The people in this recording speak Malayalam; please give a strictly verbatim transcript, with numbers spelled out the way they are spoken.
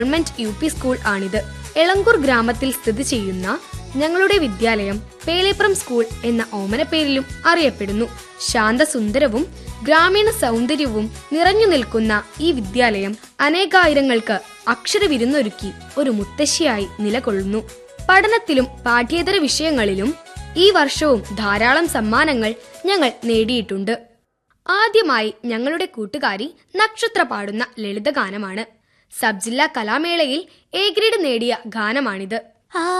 ഗവൺമെന്റ് യു പി സ്കൂൾ ആണിത്. എളങ്കൂർ ഗ്രാമത്തിൽ സ്ഥിതി ചെയ്യുന്ന ഞങ്ങളുടെ വിദ്യാലയം പേലേപ്രം സ്കൂൾ എന്ന ഓമനപ്പേരിലും അറിയപ്പെടുന്നു. ശാന്തസുന്ദരവും ഗ്രാമീണ സൗന്ദര്യവും നിറഞ്ഞു നിൽക്കുന്ന ഈ വിദ്യാലയം അനേകായിരങ്ങൾക്ക് അക്ഷരവിരുന്നൊരുക്കി ഒരു മുത്തശ്ശിയായി നിലകൊള്ളുന്നു. പഠനത്തിലും പാഠ്യേതര വിഷയങ്ങളിലും ഈ വർഷവും ധാരാളം സമ്മാനങ്ങൾ ഞങ്ങൾ നേടിയിട്ടുണ്ട്. ആദ്യമായി ഞങ്ങളുടെ കൂട്ടുകാരി നക്ഷത്ര പാടുന്ന ലളിതഗാനമാണ്. സബ് ജില്ലാ കലാമേളയിൽ എ ഗ്രേഡ് നേടിയ ഗാനമാണിത്.